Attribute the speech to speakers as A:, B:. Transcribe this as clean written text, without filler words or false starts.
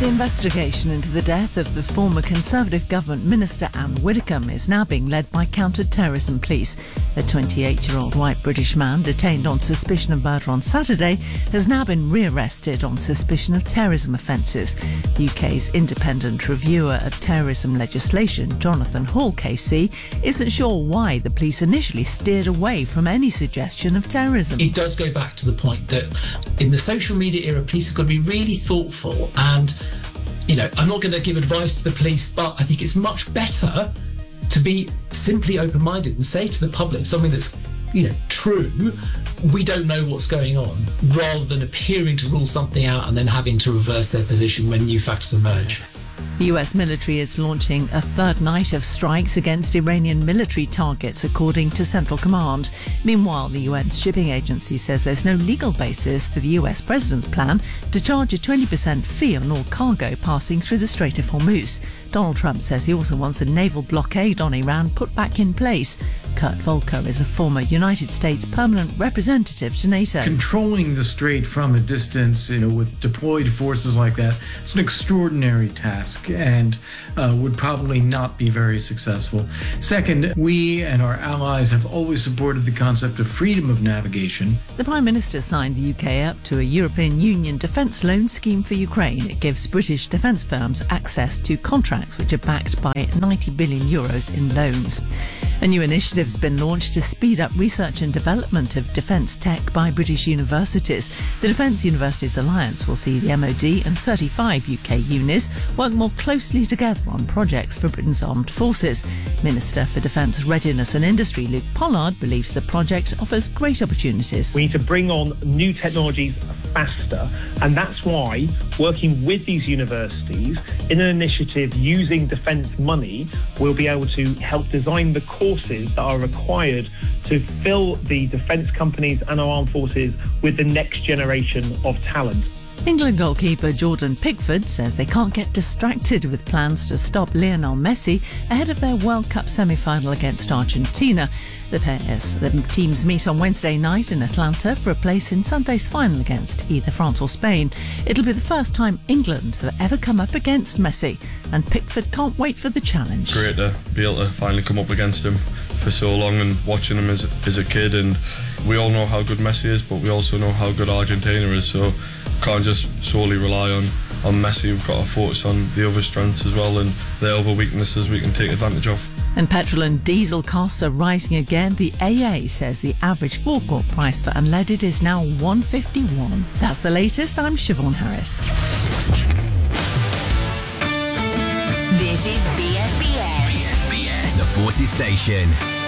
A: The investigation into the death of the former Conservative government minister Anne Widdecombe is now being led by counter-terrorism police. A 28-year-old white British man detained on suspicion of murder on Saturday has now been rearrested on suspicion of terrorism offences. The UK's independent reviewer of terrorism legislation, Jonathan Hall KC, isn't sure why the police initially steered away from any suggestion of terrorism.
B: It does go back to the point that in the social media era, police have got to be really thoughtful and I'm not going to give advice to the police, but I think it's much better to be simply open-minded and say to the public something that's, true. We don't know what's going on, rather than appearing to rule something out and then having to reverse their position when new facts emerge.
A: The US military is launching a third night of strikes against Iranian military targets, according to Central Command. Meanwhile, the UN's shipping agency says there's no legal basis for the US president's plan to charge a 20% fee on all cargo passing through the Strait of Hormuz. Donald Trump says he also wants a naval blockade on Iran put back in place. Kurt Volker is a former United States permanent representative to NATO.
C: Controlling the strait from a distance, with deployed forces like that, it's an extraordinary task and would probably not be very successful. Second, we and our allies have always supported the concept of freedom of navigation.
A: The Prime Minister signed the UK up to a European Union defence loan scheme for Ukraine. It gives British defence firms access to contracts which are backed by €90 billion in loans. A new initiative has been launched to speed up research and development of defence tech by British universities. The Defence Universities Alliance will see the MOD and 35 UK unis work more closely together on projects for Britain's armed forces. Minister for Defence Readiness and Industry Luke Pollard believes the project offers great opportunities.
D: We need to bring on new technologies faster, and that's why working with these universities in an initiative using defence money, we'll be able to help design the courses that are required to fill the defence companies and our armed forces with the next generation of talent.
A: England goalkeeper Jordan Pickford says they can't get distracted with plans to stop Lionel Messi ahead of their World Cup semi-final against Argentina. The teams meet on Wednesday night in Atlanta for a place in Sunday's final against either France or Spain. It'll be the first time England have ever come up against Messi, and Pickford can't wait for the challenge.
E: Great to be able to finally come up against him for so long, and watching him as a kid, and we all know how good Messi is, but we also know how good Argentina is, so can't just solely rely on Messi. We've got to focus on the other strengths as well, and the other weaknesses we can take advantage of.
A: And petrol and diesel costs are rising again. The AA says the average forecourt price for unleaded is now $1.51. That's the latest. I'm Siobhan Harris.
F: This is BFBS. The Forces Station.